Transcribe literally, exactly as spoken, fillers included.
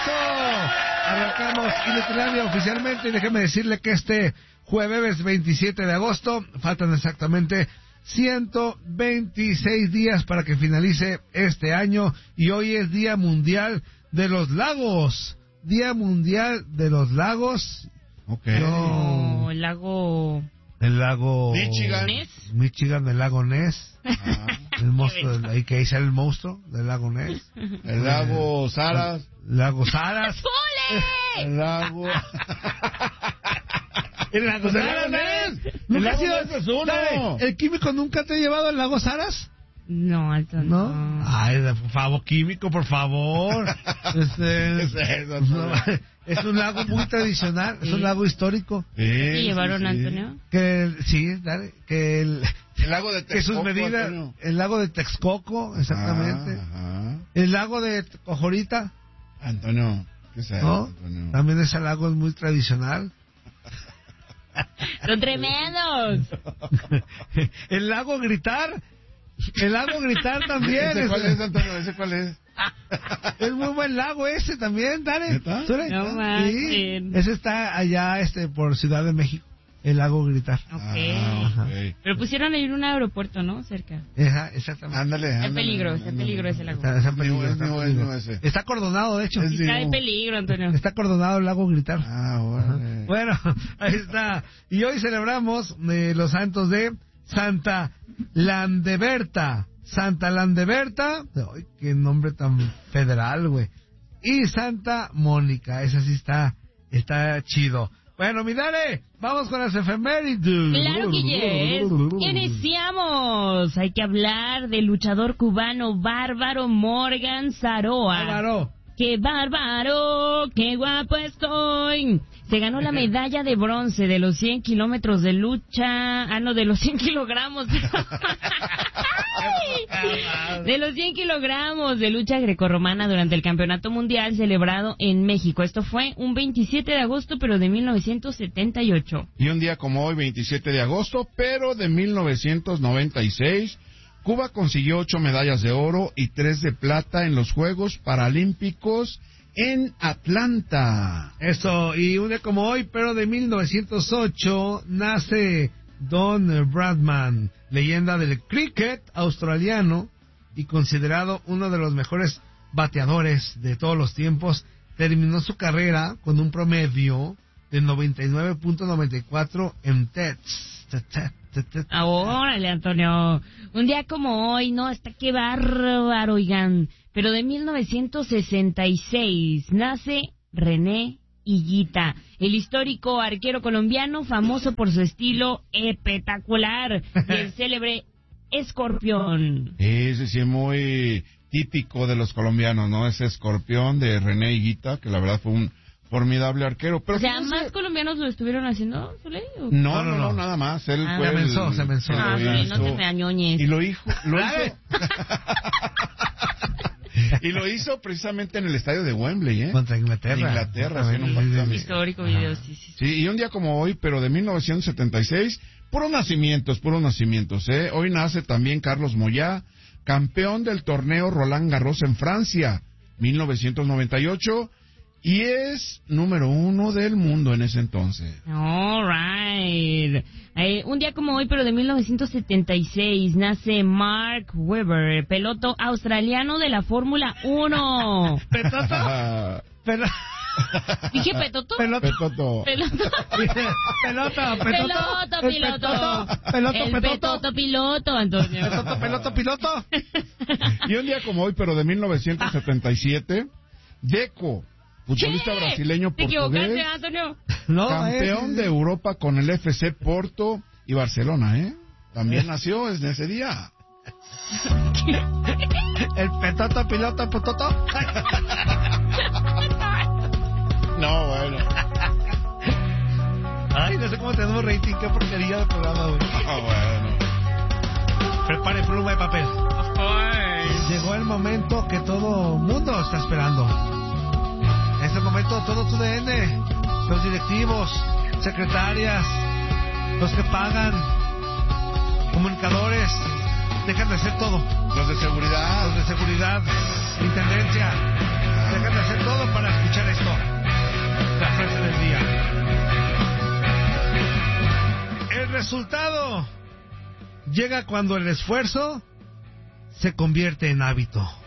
Arrancamos Inutilandia oficialmente y déjeme decirle que este jueves veintisiete de agosto faltan exactamente ciento veintiséis días para que finalice este año y hoy es Día Mundial de los Lagos. Día Mundial de los Lagos. Okay. No, el lago... El lago... Michigan. ¿Ness? Michigan, el lago Ness. Ah. El monstruo, del- ahí que ahí sale el monstruo del lago Ness. El lago Saras. Lago Saras. ¡Ole! El lago... El lago Pues el Saras, lago ¿ves? Ness. ¿Nunca El has lago ido- Ness es uno. Dale, ¿el químico nunca te ha llevado al lago Saras? No, alto ¿No? no. Ay, por favor, químico, por favor. Este, ¿Qué es eso, no, Antonio? es un lago muy tradicional, es un lago histórico. Sí, ¿Te sí, llevaron, sí. Antonio? Que el- sí, dale, que el, El lago de que sus Texcoco, medidas, Antonio. el lago de Texcoco, exactamente. Ah, El lago de Cojorita, ajá. Antonio, ¿qué es eso, ¿no? Antonio? También ese lago es muy tradicional. ¡Son tremendos! El lago Gritar, el lago Gritar también. ¿Ese es- cuál es, Antonio? ¿Ese cuál es? Es muy buen lago ese también, dale. ¿Neta? ¿Tú le- No sí. manchen. Ese está allá, este, por Ciudad de México, el lago Gritar. Ok. Ah, ok. Pero pusieron ahí un aeropuerto, ¿no? Cerca. Ajá, exactamente. Ándale, Está ándale. en peligro, está en ándale. peligro ese lago. Está, está en peligro, Mío, es está en mío, es peligro. mío ese. Está acordonado, de hecho. Es Está en mío. peligro, Antonio. Está acordonado el lago Gritar. Ah, órale. Bueno, ahí está. Y hoy celebramos eh, los santos de Santa Landeberta. Santa Landeberta. Ay, qué nombre tan federal, güey. Y Santa Mónica. Esa sí está, está chido. Bueno, mi dale, vamos con las efemérides. Claro que yes. Iniciamos. Hay que hablar del luchador cubano bárbaro Morgan Saroa. Álvaro. ¡Qué bárbaro! ¡Qué guapo estoy! Se ganó la medalla de bronce de los cien kilómetros de lucha. Ah, no, de los cien kilogramos. ¡Ay! De los cien kilogramos de lucha grecorromana durante el Campeonato Mundial celebrado en México. Esto fue un veintisiete de agosto, pero de mil novecientos setenta y ocho. Y un día como hoy, veintisiete de agosto, pero de mil novecientos noventa y seis, Cuba consiguió ocho medallas de oro y tres de plata en los Juegos Paralímpicos en Atlanta. Eso, y un día como hoy, pero de mil novecientos ocho, nace Don Bradman, leyenda del cricket australiano y considerado uno de los mejores bateadores de todos los tiempos. Terminó su carrera con un promedio de noventa y nueve punto noventa y cuatro en tests. Ah, órale, Antonio. Un día como hoy, no, hasta qué bárbaro, oigan. Pero de mil novecientos sesenta y seis nace René Higuita, el histórico arquero colombiano famoso por su estilo espectacular y el célebre escorpión. Ese sí es muy típico de los colombianos, ¿no? Ese escorpión de René Higuita, que la verdad fue un formidable arquero. Pero O sea, fíjense- ¿más colombianos lo estuvieron haciendo, Soleil? ¿O? No, No, no, no, no, no. nada más. Él Ah, fue se el- mensó, se mensó. el Ah, que Soleil, no hizo- te me añoñes. Y lo hizo, lo Dale. hizo. Y lo hizo precisamente en el estadio de Wembley, ¿eh? Contra Inglaterra. De Inglaterra, sí, en un Sí, partido sí, sí. amistoso. Histórico video, sí, sí. Sí, y un día como hoy, pero de mil novecientos setenta y seis, puros nacimientos, puros nacimientos, ¿eh? Hoy nace también Carlos Moyá, campeón del torneo Roland Garros en Francia, mil novecientos noventa y ocho, y es número uno del mundo en ese entonces. All right. Eh, un día como hoy, pero de mil novecientos setenta y seis, nace Mark Webber, piloto australiano de la Fórmula uno. Petoto. Pero... ¿Dije petoto? Peloto. Petoto. Peloto. Pelota, Peloto, petoto. El piloto. petoto, Peloto, El petoto. petoto piloto, Antonio. Peloto, peloto, piloto. Y un día como hoy, pero de mil novecientos setenta y siete, Deco, futbolista ¿Qué? brasileño ¿Te equivocaste, portugués, Antonio? No, campeón es- de Europa con el F C Porto y Barcelona, ¿eh? También nació en ese día. El petoto, piloto, pototo. No, bueno. Ay, no sé cómo tenemos rating, qué porquería de programa, güey. Ah, bueno. Prepare pluma y papel. Of course. Llegó el momento que todo mundo está esperando. En este momento todo tu D N, los directivos, secretarias, los que pagan, comunicadores, dejan de hacer todo. Los de seguridad. Los de seguridad, intendencia, dejan de hacer todo para escuchar resultado llega cuando el esfuerzo se convierte en hábito.